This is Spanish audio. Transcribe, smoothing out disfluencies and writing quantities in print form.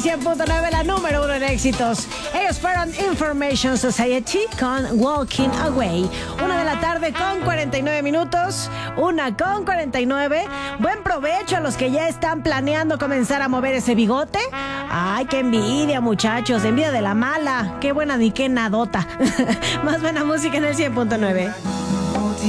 100.9, la número uno en éxitos. Ellos fueron Information Society con Walking Away. 1 de la tarde con 49 minutos. 1:49. Buen provecho a los que ya están planeando comenzar a mover ese bigote. Ay, qué envidia, muchachos. Envidia de la mala. Qué buena ni qué nadota. Más buena música en el 100.9.